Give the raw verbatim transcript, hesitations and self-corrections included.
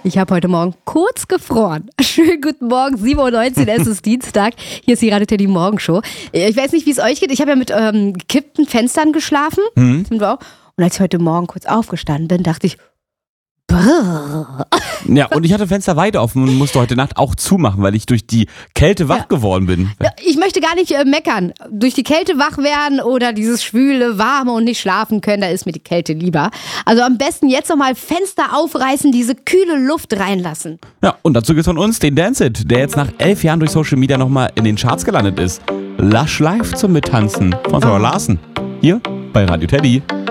Ich habe heute Morgen kurz gefroren. Schönen guten Morgen, sieben Uhr neunzehn, es ist Dienstag. Hier ist die Radio Teddy Morgenshow. Ich weiß nicht, wie es euch geht. Ich habe ja mit ähm, gekippten Fenstern geschlafen. Mhm. Und als ich heute Morgen kurz aufgestanden bin, dachte ich, brrr. Ja, und ich hatte Fenster weit offen und musste heute Nacht auch zumachen, weil ich durch die Kälte wach ja. geworden bin. Ich möchte gar nicht äh, meckern. Durch die Kälte wach werden oder dieses schwüle, warme und nicht schlafen können, da ist mir die Kälte lieber. Also am besten jetzt nochmal Fenster aufreißen, diese kühle Luft reinlassen. Ja, und dazu gibt's von uns den Dance It, der jetzt nach elf Jahren durch Social Media nochmal in den Charts gelandet ist. Lush Live zum Mittanzen von Sarah oh. Larsen. Hier bei Radio Teddy.